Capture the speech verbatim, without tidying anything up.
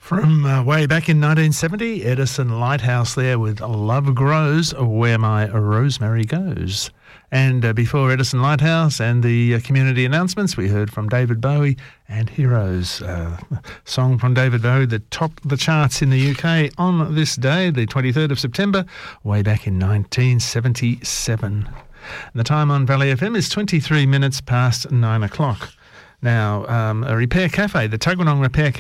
From uh, way back in nineteen seventy, Edison Lighthouse there with Love Grows Where My Rosemary Goes. And uh, before Edison Lighthouse and the uh, community announcements, we heard from David Bowie and Heroes, uh, song from David Bowie that topped the charts in the U K on this day, the twenty-third of September, way back in nineteen seventy-seven. And the time on Valley F M is twenty-three minutes past nine o'clock. Now, um, a repair cafe, the Tuggeranong Repair Cafe,